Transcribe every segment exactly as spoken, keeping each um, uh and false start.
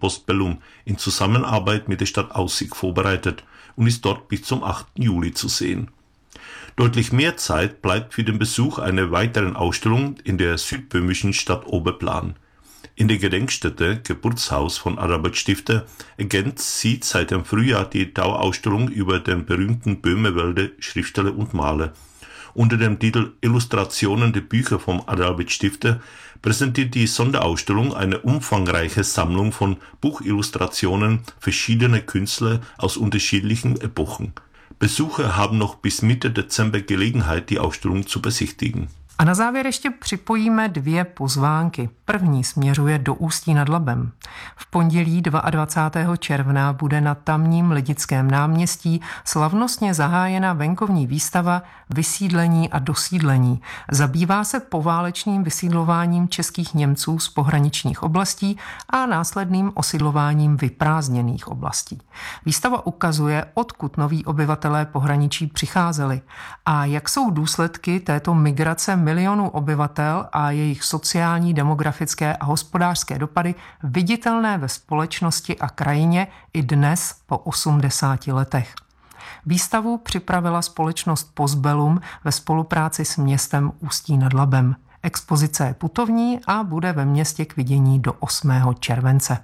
Postbellum in Zusammenarbeit mit der Stadt Aussig vorbereitet und ist dort bis zum achten Juli zu sehen. Deutlich mehr Zeit bleibt für den Besuch einer weiteren Ausstellung in der südböhmischen Stadt Oberplan. In der Gedenkstätte Geburtshaus von Adalbert Stifter ergänzt sie seit dem Frühjahr die Dauerausstellung über den berühmten Böhmerwälder Schriftsteller und Maler. Unter dem Titel Illustrationen der Bücher von Adalbert Stifter präsentiert die Sonderausstellung eine umfangreiche Sammlung von Buchillustrationen verschiedener Künstler aus unterschiedlichen Epochen. Besucher haben noch bis Mitte Dezember Gelegenheit, die Ausstellung zu besichtigen. A na závěr ještě připojíme dvě pozvánky. První směřuje do Ústí nad Labem. V pondělí dvacátého druhého června bude na tamním Lidickém náměstí slavnostně zahájena venkovní výstava Vysídlení a dosídlení. Zabývá se poválečným vysídlováním českých Němců z pohraničních oblastí a následným osidlováním vyprázdněných oblastí. Výstava ukazuje, odkud noví obyvatelé pohraničí přicházeli a jak jsou důsledky této migrace milionů obyvatel a jejich sociální, demografické a hospodářské dopady viditelné ve společnosti a krajině i dnes po osmdesáti letech. Výstavu připravila společnost Postbellum ve spolupráci s městem Ústí nad Labem. Expozice je putovní a bude ve městě k vidění do osmého července.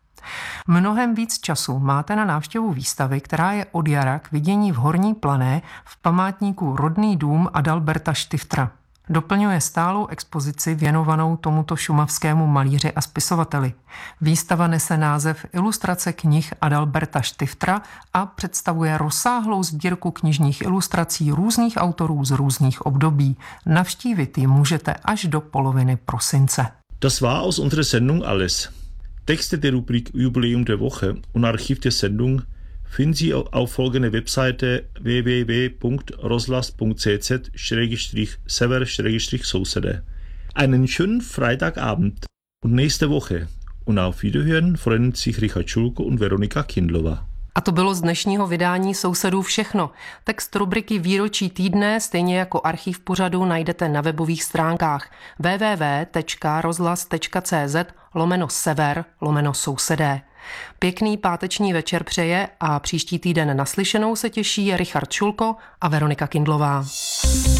Mnohem víc času máte na návštěvu výstavy, která je od jara k vidění v Horní Plané v památníku Rodný dům Adalberta Stiftera. Doplňuje stálou expozici věnovanou tomuto šumavskému malíři a spisovateli. Výstava nese název Ilustrace knih Adalberta Stiftera a představuje rozsáhlou sbírku knižních ilustrací různých autorů z různých období. Navštívit ji můžete až do poloviny prosince. Das war aus unserer Sendung alles. Texte der Rubrik Jubiläum der Woche und Archiv der Sendung finden Sie auf folgender Webseite w w w punkt roslast punkt c z schrägstrich sever schrägstrich sousede. Einen schönen Freitagabend und nächste Woche. Und auf Wiederhören freuen sich Richard Schulko und Veronika Kindlová. A to bylo z dnešního vydání Sousedů všechno. Text rubriky Výročí týdne, stejně jako archiv pořadu, najdete na webových stránkách w w w tečka rozhlas tečka c z lomeno sever lomeno sousedé. Pěkný páteční večer přeje a příští týden naslyšenou se těší Richard Šulko a Veronika Kindlová.